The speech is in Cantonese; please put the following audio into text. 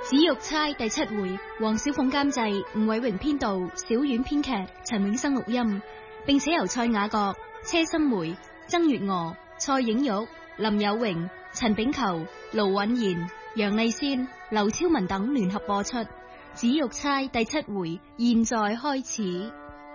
紫玉釵第7回，黃小鳳監製，吳偉榮編導，小婉編劇，陳永生錄音，並且由蔡雅閣、車心梅、曾月娥、蔡影玉、林有榮、陳炳球、盧允賢、楊麗仙、劉超文等聯合播出。紫玉釵第7回，現在開始。